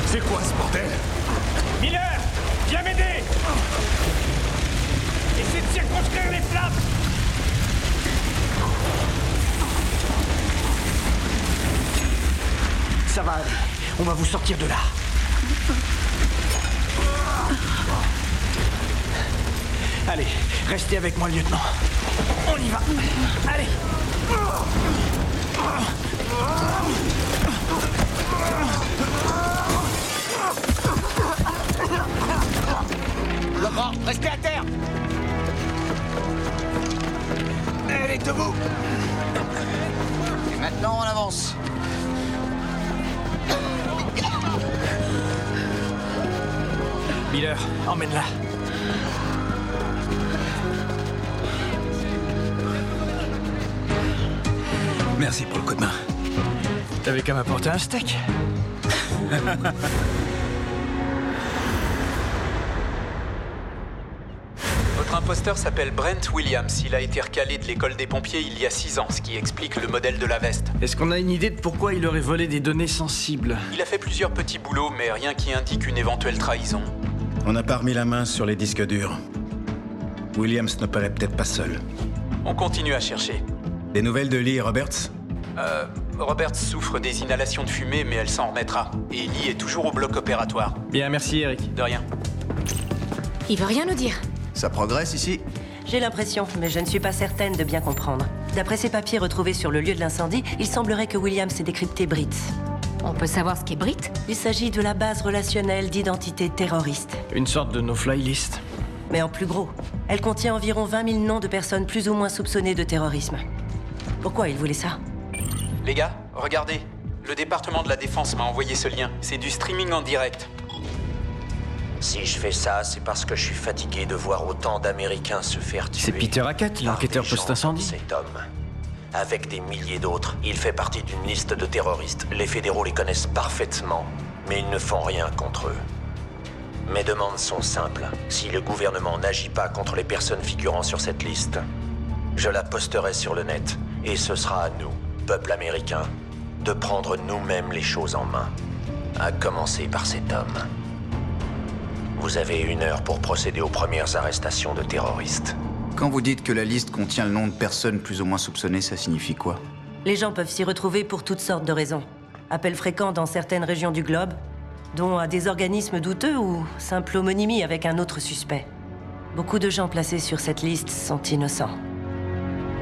C'est quoi ce bordel? Miller, viens m'aider! Essaie de circonscrire les flammes! Ça va aller. On va vous sortir de là. Allez, restez avec moi, lieutenant. On y va. Allez. Laurent, restez à terre! Elle est debout! Et maintenant, on avance. Miller, emmène-la. Merci pour le coup de main. T'avais qu'à m'apporter un steak. Votre imposteur s'appelle Brent Williams. Il a été recalé de l'école des pompiers il y a 6 ans, ce qui explique le modèle de la veste. Est-ce qu'on a une idée de pourquoi il aurait volé des données sensibles? Il a fait plusieurs petits boulots, mais rien qui indique une éventuelle trahison. On n'a pas remis la main sur les disques durs. Williams ne paraît peut-être pas seul. On continue à chercher. Des nouvelles de Lee et Roberts? Roberts souffre des inhalations de fumée, mais elle s'en remettra. Et Lee est toujours au bloc opératoire. Bien, merci Eric. De rien. Il veut rien nous dire. Ça progresse ici? J'ai l'impression, mais je ne suis pas certaine de bien comprendre. D'après ces papiers retrouvés sur le lieu de l'incendie, il semblerait que Williams ait décrypté Brit. On peut savoir ce qu'est Brit? Il s'agit de la base relationnelle d'identité terroriste. Une sorte de no-fly list. Mais en plus gros, elle contient environ 20 000 noms de personnes plus ou moins soupçonnées de terrorisme. Pourquoi il voulait ça? Les gars, regardez. Le département de la Défense m'a envoyé ce lien. C'est du streaming en direct. Si je fais ça, c'est parce que je suis fatigué de voir autant d'Américains se faire tuer. C'est Peter Hackett, par l'enquêteur des gens post-incendie. comme cet homme. Avec des milliers d'autres, il fait partie d'une liste de terroristes. Les fédéraux les connaissent parfaitement, mais ils ne font rien contre eux. Mes demandes sont simples. Si le gouvernement n'agit pas contre les personnes figurant sur cette liste, je la posterai sur le net. Et ce sera à nous, peuple américain, de prendre nous-mêmes les choses en main. À commencer par cet homme. Vous avez 1 heure pour procéder aux premières arrestations de terroristes. Quand vous dites que la liste contient le nom de personnes plus ou moins soupçonnées, ça signifie quoi? Les gens peuvent s'y retrouver pour toutes sortes de raisons. Appels fréquents dans certaines régions du globe, dont à des organismes douteux ou simple homonymie avec un autre suspect. Beaucoup de gens placés sur cette liste sont innocents.